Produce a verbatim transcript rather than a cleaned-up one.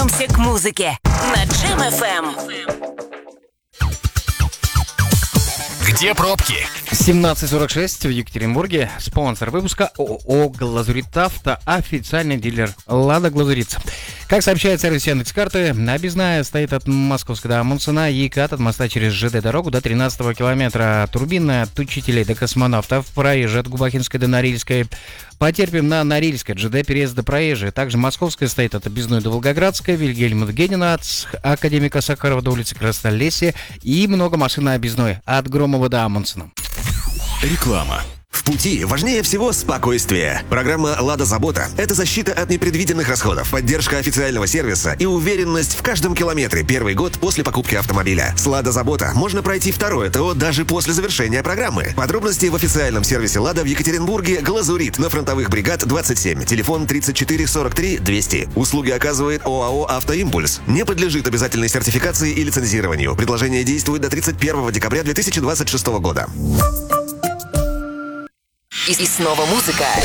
вернемся к музыке на Джем эф эм. Где пробки? семнадцать сорок шесть в Екатеринбурге. Спонсор выпуска ООО «Глазурит Авто», официальный дилер «Лада Глазурит». Как сообщает сервис Яндекс.Карты, объездная стоит от Московска до Амундсена и КАТ от моста через ЖД-дорогу до тринадцатого километра. Турбинная от Учителей до Космонавтов, проезжая от Губахинской до Норильской. Потерпим на Норильской, ЖД переезд до проезжей. Также Московская стоит от Объездной до Волгоградской, Вильгельма Генина от Академика Сахарова до улицы Краснолесья и много машин на Объездной от Громова до Амундсена. Реклама. В пути важнее всего спокойствие. Программа «Лада Забота» — это защита от непредвиденных расходов, поддержка официального сервиса и уверенность в каждом километре первый год после покупки автомобиля. С «Лада Забота» можно пройти второе ТО даже после завершения программы. Подробности в официальном сервисе «Лада» в Екатеринбурге «Глазурит» на Фронтовых бригад двадцать семь, телефон тридцать четыре сорок три двести. Услуги оказывает ОАО «Автоимпульс». Не подлежит обязательной сертификации и лицензированию. Предложение действует до тридцать первого декабря две тысячи двадцать шестого года. И снова музыка.